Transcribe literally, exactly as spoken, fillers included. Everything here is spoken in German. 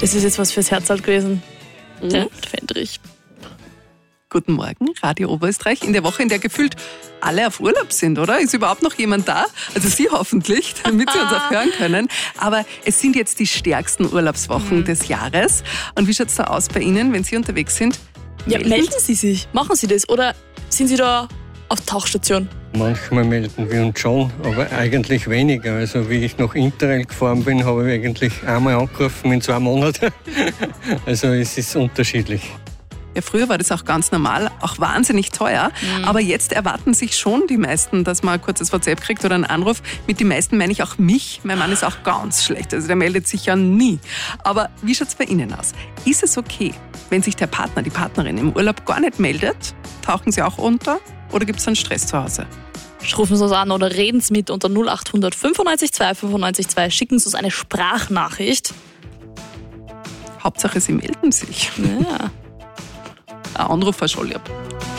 Das ist jetzt was fürs Herz halt gewesen. Mhm. Der Fendrich. Guten Morgen, Radio Oberösterreich. In der Woche, in der gefühlt alle auf Urlaub sind, oder? Ist überhaupt noch jemand da? Also Sie hoffentlich, damit Sie uns auch hören können. Aber es sind jetzt die stärksten Urlaubswochen mhm. des Jahres. Und wie schaut es da aus bei Ihnen, wenn Sie unterwegs sind? Ja, melden, melden Sie sich. Machen Sie das? Oder sind Sie da auf Tauchstation? Manchmal melden wir uns schon, aber eigentlich weniger. Also wie ich nach Interrail gefahren bin, habe ich eigentlich einmal angerufen in zwei Monaten. Also es ist unterschiedlich. Ja, früher war das auch ganz normal, auch wahnsinnig teuer. Mhm. Aber jetzt erwarten sich schon die meisten, dass man ein kurzes WhatsApp kriegt oder einen Anruf. Mit den meisten meine ich auch mich. Mein Mann ist auch ganz schlecht, also der meldet sich ja nie. Aber wie schaut es bei Ihnen aus? Ist es okay, wenn sich der Partner, die Partnerin im Urlaub gar nicht meldet? Tauchen Sie auch unter oder gibt es dann Stress zu Hause? Rufen Sie uns an oder reden Sie mit unter null acht hundert fünfundneunzig zwei fünfundneunzig zwei. Schicken Sie uns eine Sprachnachricht. Hauptsache, Sie melden sich. Ja. Ein Anruf war schon lieb.